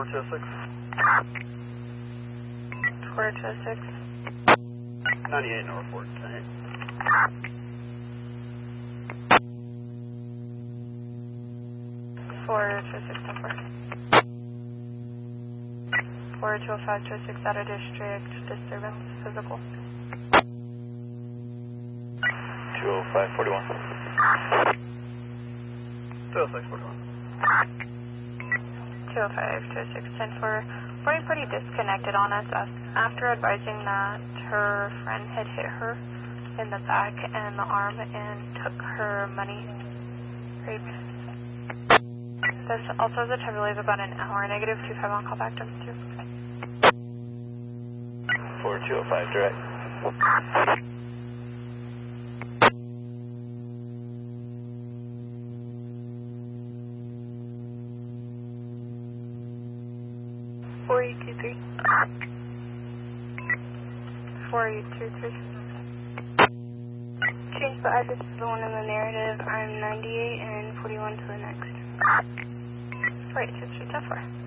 4206. 4206. 98, no report. 98. 420526 out of district disturbance physical. 20541. 20641. 20526 10 for reporting pretty disconnected on us after advising that her friend had hit her in the back and the arm and took her money. Great. This also has a time delay of about an hour. Negative 25 on call back times 2. 4205 direct. Four eight two three. 4823. Change the address to the one in the narrative. I'm 98 and 41 to the next. 4823 10-4.